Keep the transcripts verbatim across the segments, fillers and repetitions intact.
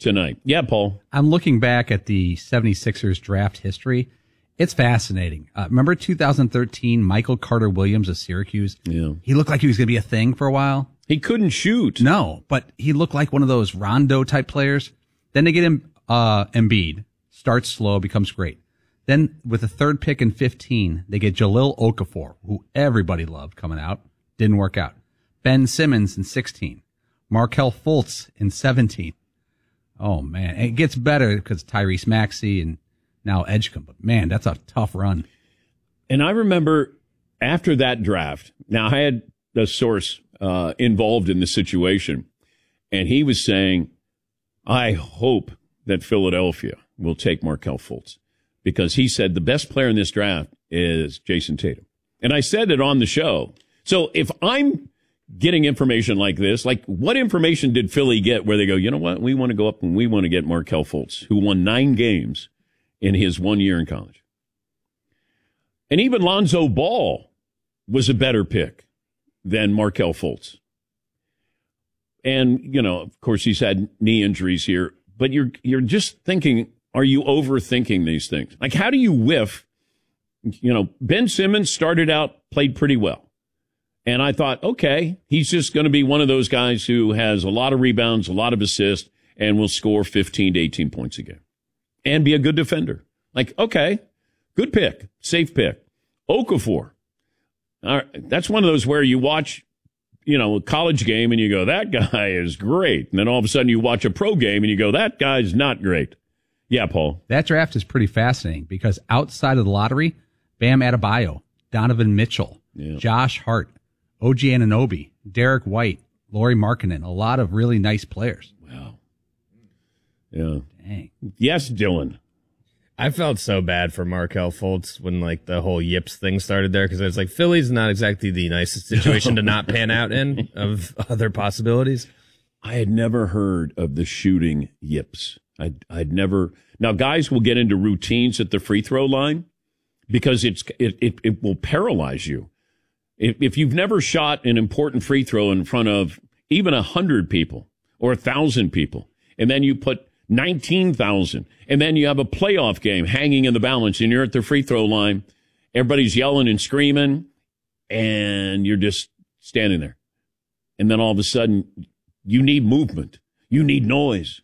tonight. Yeah, Paul. I'm looking back at the seventy-sixers draft history. It's fascinating. Uh, remember two thousand thirteen, Michael Carter-Williams of Syracuse? Yeah. He looked like he was going to be a thing for a while. He couldn't shoot. No, but he looked like one of those Rondo-type players. Then they get him uh, Embiid. Starts slow, becomes great. Then with the third pick in fifteen, they get Jahlil Okafor, who everybody loved coming out. Didn't work out. Ben Simmons in sixteen. Markelle Fultz in seventeen. Oh, man. It gets better because Tyrese Maxey and now Edgecombe. But, man, that's a tough run. And I remember after that draft, now I had the source uh, involved in the situation, and he was saying, I hope that Philadelphia will take Markelle Fultz, because he said the best player in this draft is Jason Tatum. And I said it on the show. So if I'm getting information like this, like what information did Philly get where they go, you know what, we want to go up and we want to get Markelle Fultz, who won nine games in his one year in college. And even Lonzo Ball was a better pick than Markelle Fultz. And, you know, of course, he's had knee injuries here, but you're you're just thinking, are you overthinking these things? Like, how do you whiff? You know, Ben Simmons started out, played pretty well. And I thought, okay, he's just going to be one of those guys who has a lot of rebounds, a lot of assists, and will score fifteen to eighteen points a game and be a good defender. Like, okay, good pick, safe pick. Okafor. All right, that's one of those where you watch, you know, a college game and you go, that guy is great. And then all of a sudden you watch a pro game and you go, that guy's not great. Yeah, Paul. That draft is pretty fascinating because outside of the lottery, Bam Adebayo, Donovan Mitchell, yeah. Josh Hart, O G Anunoby, Derek White, Lauri Markkanen, a lot of really nice players. Wow. Yeah. Dang. Yes, Dylan. I felt so bad for Markelle Fultz when like the whole Yips thing started there, because it's like Philly's not exactly the nicest situation to not pan out in of other possibilities. I had never heard of the shooting Yips. I'd, I'd never. Now, guys will get into routines at the free throw line because it's it, it, it will paralyze you. If, if you've never shot an important free throw in front of even a hundred people or a thousand people, and then you put nineteen thousand, and then you have a playoff game hanging in the balance, and you're at the free throw line, everybody's yelling and screaming, and you're just standing there. And then all of a sudden, you need movement. You need noise.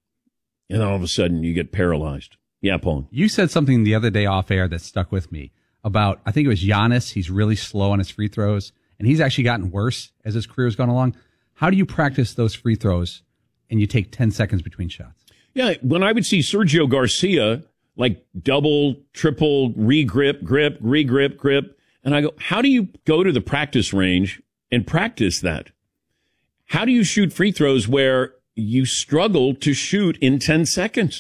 And all of a sudden, you get paralyzed. Yeah, Paul. You said something the other day off air that stuck with me about, I think it was Giannis. He's really slow on his free throws, and he's actually gotten worse as his career has gone along. How do you practice those free throws and you take ten seconds between shots? Yeah, when I would see Sergio Garcia, like double, triple, re-grip, grip, re-grip, grip, and I go, how do you go to the practice range and practice that? How do you shoot free throws where you struggle to shoot in ten seconds?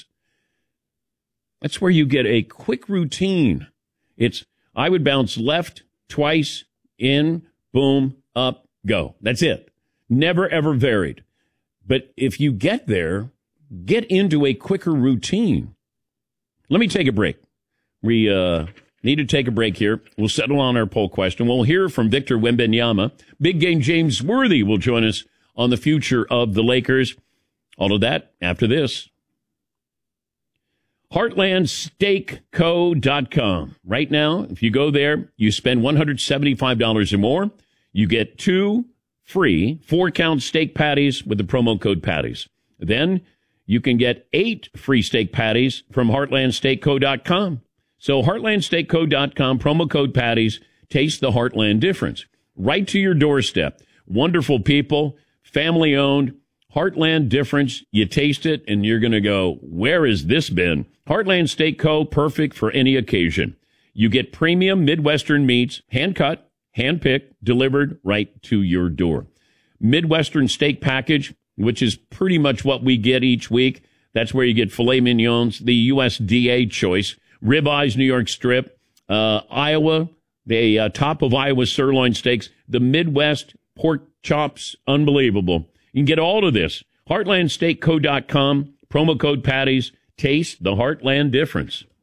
That's where you get a quick routine. It's, I would bounce left twice, in, boom, up, go. That's it. Never, ever varied. But if you get there, get into a quicker routine. Let me take a break. We uh, need to take a break here. We'll settle on our poll question. We'll hear from Victor Wembanyama. Big game James Worthy will join us on the future of the Lakers. All of that after this. Heartland Steak Co dot com. Right now, if you go there, you spend one hundred seventy-five dollars or more, you get two free four-count steak patties with the promo code PATTIES. Then you can get eight free steak patties from Heartland Steak Co dot com. So Heartland Steak Co dot com, promo code PATTIES. Taste the Heartland difference. Right to your doorstep. Wonderful people, family-owned. Heartland difference. You taste it, and you're going to go, where has this been? Heartland Steak Co., perfect for any occasion. You get premium Midwestern meats, hand-cut, hand-picked, delivered right to your door. Midwestern steak package, which is pretty much what we get each week. That's where you get filet mignons, the U S D A choice, ribeyes, New York strip, uh, Iowa, the uh, top of Iowa sirloin steaks, the Midwest pork chops, unbelievable. You can get all of this. Heartland Steak Co dot com, promo code PATTIES. Taste the Heartland difference.